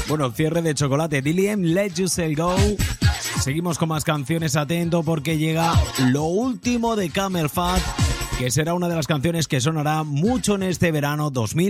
Bueno, cierre de chocolate. Dilliam, Let Yourself Go. Seguimos con más canciones, atento porque llega lo último de Camel Fat, que será una de las canciones que sonará mucho en este verano 2000.